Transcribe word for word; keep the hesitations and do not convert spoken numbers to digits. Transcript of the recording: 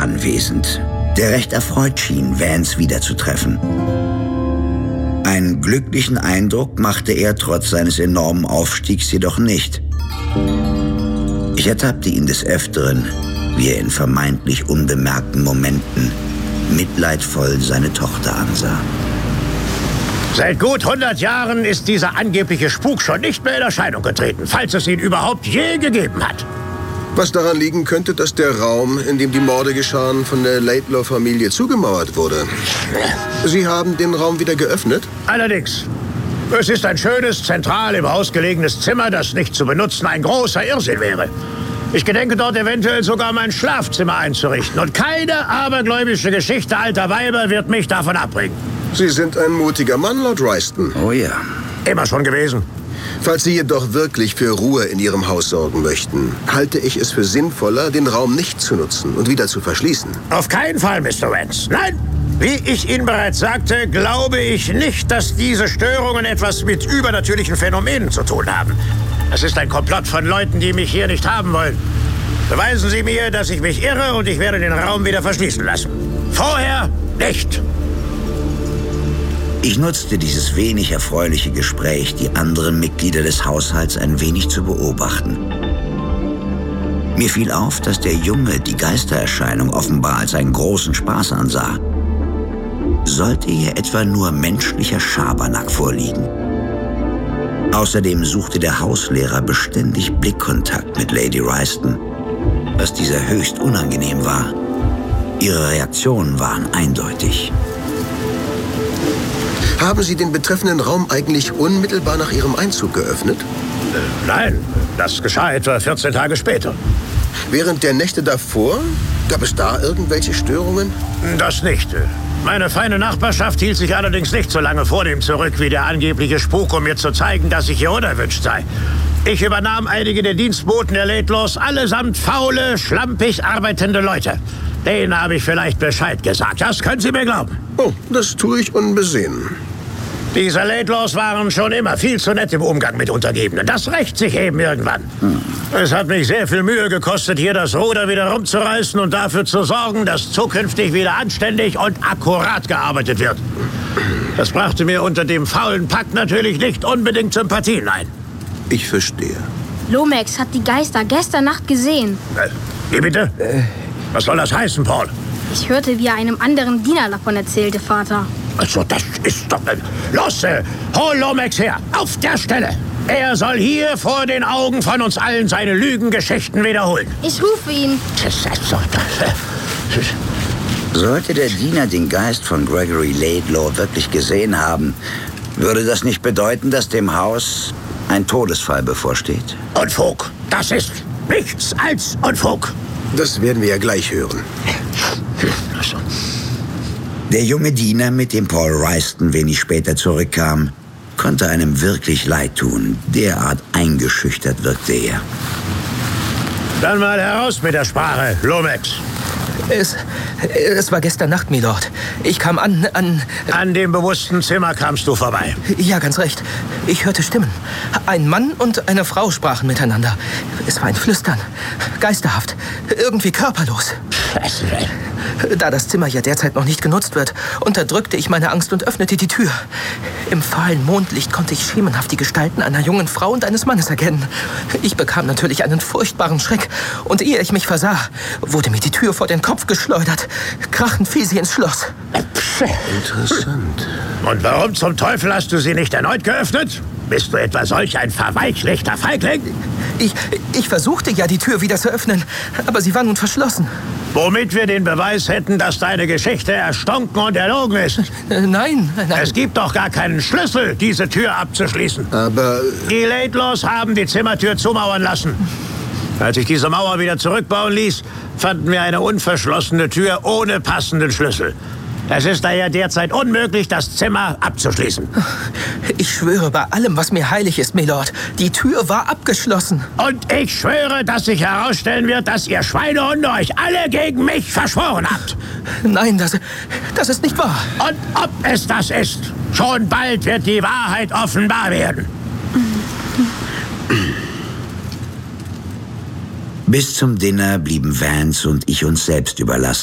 anwesend, der recht erfreut schien, Vance wiederzutreffen. Einen glücklichen Eindruck machte er trotz seines enormen Aufstiegs jedoch nicht. Ich ertappte ihn des Öfteren, wie er in vermeintlich unbemerkten Momenten mitleidvoll seine Tochter ansah. Seit gut hundert Jahren ist dieser angebliche Spuk schon nicht mehr in Erscheinung getreten, falls es ihn überhaupt je gegeben hat. Was daran liegen könnte, dass der Raum, in dem die Morde geschahen, von der Laidlaw-Familie zugemauert wurde. Sie haben den Raum wieder geöffnet? Allerdings. Es ist ein schönes, zentral im Haus gelegenes Zimmer, das nicht zu benutzen ein großer Irrsinn wäre. Ich gedenke dort eventuell sogar mein Schlafzimmer einzurichten. Und keine abergläubische Geschichte alter Weiber wird mich davon abbringen. Sie sind ein mutiger Mann, Lord Royston. Oh ja. Immer schon gewesen. Falls Sie jedoch wirklich für Ruhe in Ihrem Haus sorgen möchten, halte ich es für sinnvoller, den Raum nicht zu nutzen und wieder zu verschließen. Auf keinen Fall, Mister Vance. Nein! Wie ich Ihnen bereits sagte, glaube ich nicht, dass diese Störungen etwas mit übernatürlichen Phänomenen zu tun haben. Es ist ein Komplott von Leuten, die mich hier nicht haben wollen. Beweisen Sie mir, dass ich mich irre und ich werde den Raum wieder verschließen lassen. Vorher nicht. Ich nutzte dieses wenig erfreuliche Gespräch, die anderen Mitglieder des Haushalts ein wenig zu beobachten. Mir fiel auf, dass der Junge die Geistererscheinung offenbar als einen großen Spaß ansah. Sollte hier etwa nur menschlicher Schabernack vorliegen? Außerdem suchte der Hauslehrer beständig Blickkontakt mit Lady Royston, was dieser höchst unangenehm war. Ihre Reaktionen waren eindeutig. Haben Sie den betreffenden Raum eigentlich unmittelbar nach Ihrem Einzug geöffnet? Äh, nein, das geschah etwa vierzehn Tage später. Während der Nächte davor? Gab es da irgendwelche Störungen? Das nicht. Meine feine Nachbarschaft hielt sich allerdings nicht so lange vor dem zurück wie der angebliche Spuk, um mir zu zeigen, dass ich hier unerwünscht sei. Ich übernahm einige der Dienstboten der Laidlaws, allesamt faule, schlampig arbeitende Leute. Denen habe ich vielleicht Bescheid gesagt. Das können Sie mir glauben. Oh, das tue ich unbesehen. Diese Laidlaws waren schon immer viel zu nett im Umgang mit Untergebenen. Das rächt sich eben irgendwann. Hm. Es hat mich sehr viel Mühe gekostet, hier das Ruder wieder rumzureißen und dafür zu sorgen, dass zukünftig wieder anständig und akkurat gearbeitet wird. Das brachte mir unter dem faulen Pakt natürlich nicht unbedingt Sympathien ein. Ich verstehe. Lomax hat die Geister gestern Nacht gesehen. Äh, wie bitte? Äh. Was soll das heißen, Paul? Ich hörte, wie er einem anderen Diener davon erzählte, Vater. Also, das ist doch... Los, äh, hol Lomax her, auf der Stelle. Er soll hier vor den Augen von uns allen seine Lügengeschichten wiederholen. Ich rufe ihn. Sollte der Diener den Geist von Gregory Laidlaw wirklich gesehen haben, würde das nicht bedeuten, dass dem Haus ein Todesfall bevorsteht? Unfug. Das ist nichts als Unfug. Das werden wir ja gleich hören. Der junge Diener, mit dem Paul Royston wenig später zurückkam, konnte einem wirklich leid tun. Derart eingeschüchtert wirkte er. Dann mal heraus mit der Sprache, Lomax. Es, es war gestern Nacht, Milord. Ich kam an, an... An dem bewussten Zimmer kamst du vorbei. Ja, ganz recht. Ich hörte Stimmen. Ein Mann und eine Frau sprachen miteinander. Es war ein Flüstern. Geisterhaft. Irgendwie körperlos. Da das Zimmer ja derzeit noch nicht genutzt wird, unterdrückte ich meine Angst und öffnete die Tür. Im fahlen Mondlicht konnte ich schemenhaft die Gestalten einer jungen Frau und eines Mannes erkennen. Ich bekam natürlich einen furchtbaren Schreck. Und ehe ich mich versah, wurde mir die Tür vor den Kopf geschleudert. Krachend fiel sie ins Schloss. Interessant. Und warum zum Teufel hast du sie nicht erneut geöffnet? Bist du etwa solch ein verweichlichter Feigling? Ich, ich versuchte ja, die Tür wieder zu öffnen, aber sie war nun verschlossen. Womit wir den Beweis hätten, dass deine Geschichte erstunken und erlogen ist. Äh, nein, nein. Es gibt doch gar keinen Schlüssel, diese Tür abzuschließen. Aber... Die Laidlaws haben die Zimmertür zumauern lassen. Als ich diese Mauer wieder zurückbauen ließ, fanden wir eine unverschlossene Tür ohne passenden Schlüssel. Es ist daher derzeit unmöglich, das Zimmer abzuschließen. Ich schwöre bei allem, was mir heilig ist, Milord, die Tür war abgeschlossen. Und ich schwöre, dass sich herausstellen wird, dass ihr Schweinehunde euch alle gegen mich verschworen habt. Nein, das, das ist nicht wahr. Und ob es das ist, schon bald wird die Wahrheit offenbar werden. Bis zum Dinner blieben Vance und ich uns selbst überlassen.